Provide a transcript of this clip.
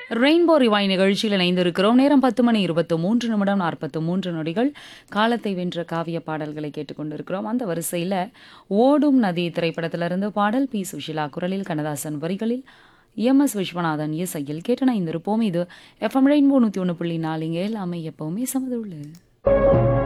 Rainbow ரிவாய் நிகழ்ச்சியில் இணைந்திருக்கிறோம். நேரம் 10:23 43 நொடிகள். காலத்தை வென்ற காவிய பாடல்களை கேட்டுக்கொண்டிருக்கிறோம். அந்த வரிசையில் ஓடும் நதி திரைப்படத்திலிருந்து பாடல் பி. சுஷிலா குரலில், கண்ணதாசன் வரிகளில், எம்.எஸ். விஸ்வநாதன் இசையில் கேட்டு இணைந்திருப்போம். இது எஃப்எம் ரெயின்போ 101.4 இங்கே எல்லாமே எப்பவுமே சமதுள்ளு.